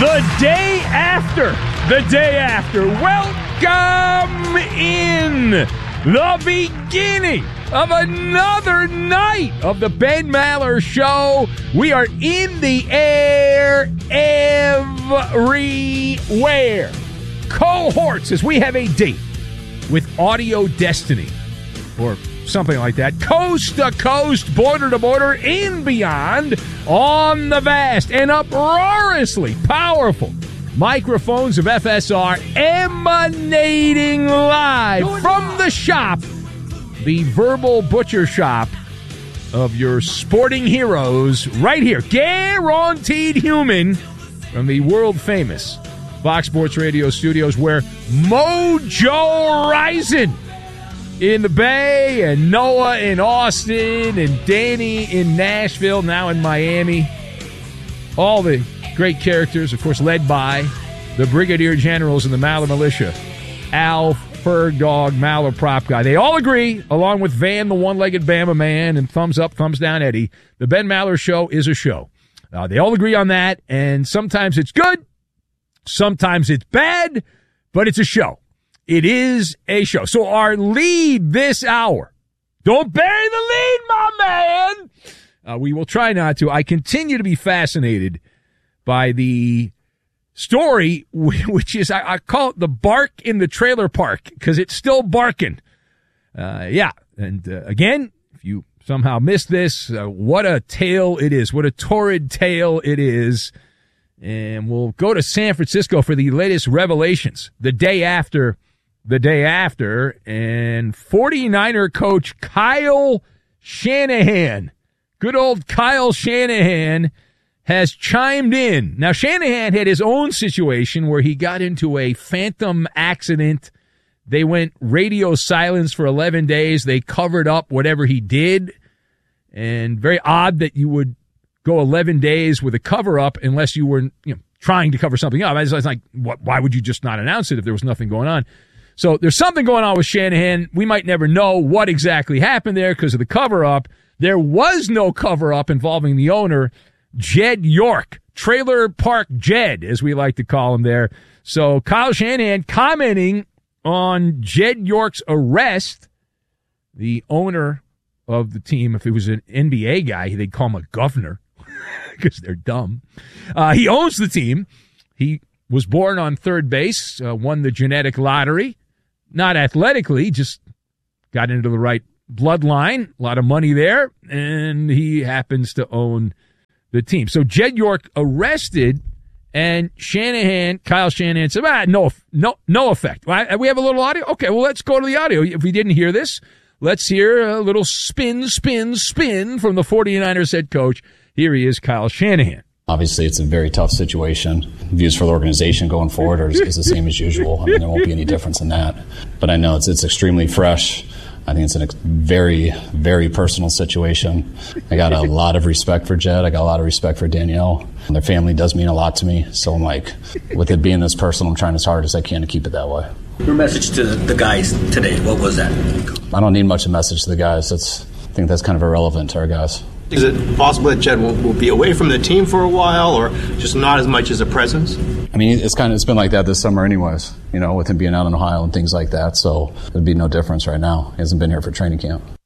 The day after, welcome in the beginning of another night of the Ben Maller Show. We are in the air everywhere. Cohorts, as we have a date with Audio Destiny, or something like that, coast to coast, border to border, and beyond, on the vast and uproariously powerful microphones of FSR, emanating live from the shop, the verbal butcher shop of your sporting heroes, right here, guaranteed human, from the world-famous Fox Sports Radio studios, where Mojo Rising in the Bay, and Noah in Austin, and Danny in Nashville, now in Miami. All the great characters, of course, led by the Brigadier Generals in the Maller Militia. Al, Ferg Dog, Maller Prop Guy. They all agree, along with Van, the one-legged Bama man, and Thumbs Up, Thumbs Down Eddie, the Ben Maller Show is a show. They all agree on that, and sometimes it's good, sometimes it's bad, but it's a show. It is a show. So our lead this hour, don't bury the lead, my man. We will try not to. I continue to be fascinated by the story, which is, I call it the bark in the trailer park, because it's still barking. And again, if you somehow missed this, what a tale it is. What a torrid tale it is. And we'll go to San Francisco for the latest revelations the day after, and 49er coach Kyle Shanahan, good old Kyle Shanahan, has chimed in. Now, Shanahan had his own situation where he got into a phantom accident. They went radio silence for 11 days. They covered up whatever he did, and very odd that you would go 11 days with a cover-up unless you were trying to cover something up. I was like, why would you just not announce it if there was nothing going on? So there's something going on with Shanahan. We might never know what exactly happened there because of the cover-up. There was no cover-up involving the owner, Jed York, Trailer Park Jed, as we like to call him there. So Kyle Shanahan commenting on Jed York's arrest, the owner of the team. If it was an NBA guy, they'd call him a governor because they're dumb. He owns the team. He was born on third base, won the genetic lottery. Not athletically, just got into the right bloodline. A lot of money there, and he happens to own the team. So Jed York arrested, and Kyle Shanahan said, no effect. We have a little audio? Okay, well, let's go to the audio. If we didn't hear this, let's hear a little spin from the 49ers head coach. Here he is, Kyle Shanahan. Obviously, it's a very tough situation. Views for the organization going forward is the same as usual. I mean, there won't be any difference in that. But I know it's extremely fresh. I think it's a very, very personal situation. I got a lot of respect for Jed. I got a lot of respect for Danielle. Their family does mean a lot to me. So I'm like, with it being this personal, I'm trying as hard as I can to keep it that way. Your message to the guys today, what was that? I don't need much of a message to the guys. I think that's kind of irrelevant to our guys. Is it possible that Jed will be away from the team for a while, or just not as much as a presence? I mean, it's been like that this summer anyways, with him being out in Ohio and things like that. So there'd be no difference right now. He hasn't been here for training camp.